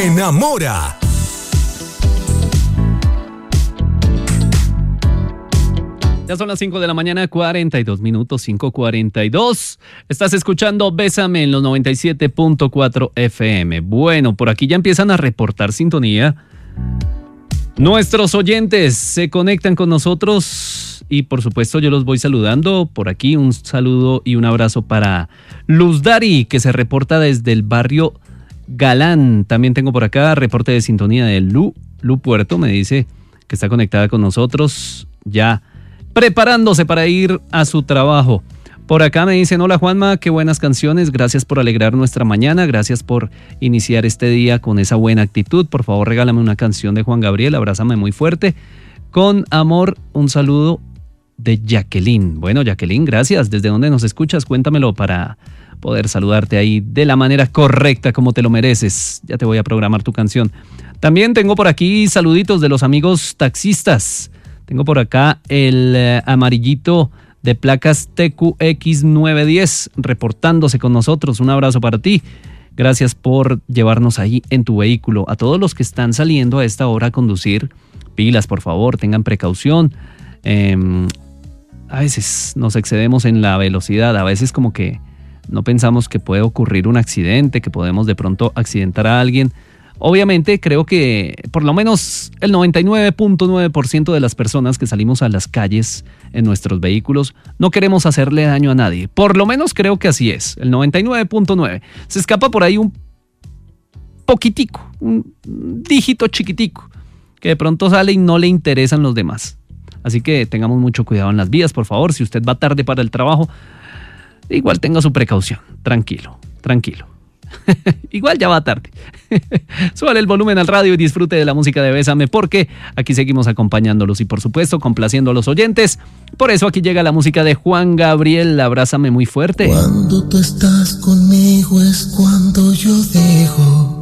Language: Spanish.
enamora. Ya son las 5 de la mañana, 42 minutos, 5:42. Estás escuchando Bésame en los 97.4 FM. Bueno, por aquí ya empiezan a reportar sintonía. Nuestros oyentes se conectan con nosotros y por supuesto yo los voy saludando. Por aquí un saludo y un abrazo para Luz Dari, que se reporta desde el barrio Galán. También tengo por acá reporte de sintonía de Lu Puerto, me dice que está conectada con nosotros ya preparándose para ir a su trabajo. Por acá me dicen: hola Juanma, qué buenas canciones, gracias por alegrar nuestra mañana, gracias por iniciar este día con esa buena actitud. Por favor, regálame una canción de Juan Gabriel, abrázame muy fuerte. Con amor, un saludo de Jacqueline. Bueno, Jacqueline, gracias. ¿Desde dónde nos escuchas? Cuéntamelo para poder saludarte ahí de la manera correcta, como te lo mereces. Ya te voy a programar tu canción. También tengo por aquí saluditos de los amigos taxistas. Tengo por acá el amarillito de placas TQX910 reportándose con nosotros. Un abrazo para ti. Gracias por llevarnos ahí en tu vehículo. A todos los que están saliendo a esta hora a conducir, pilas, por favor, tengan precaución. A veces nos excedemos en la velocidad, a veces como que no pensamos que puede ocurrir un accidente, que podemos de pronto accidentar a alguien. Obviamente creo que por lo menos el 99.9% de las personas que salimos a las calles en nuestros vehículos no queremos hacerle daño a nadie. Por lo menos creo que así es, el 99.9%. Se escapa por ahí un poquitico, un dígito chiquitico, que de pronto sale y no le interesan los demás. Así que tengamos mucho cuidado en las vías, por favor. Si usted va tarde para el trabajo, igual tenga su precaución. Tranquilo. Igual ya va tarde. Súbale el volumen al radio y disfrute de la música de Bésame, porque aquí seguimos acompañándolos y por supuesto complaciendo a los oyentes. Por eso aquí llega la música de Juan Gabriel, Abrázame muy fuerte. Cuando tú estás conmigo es cuando yo dejo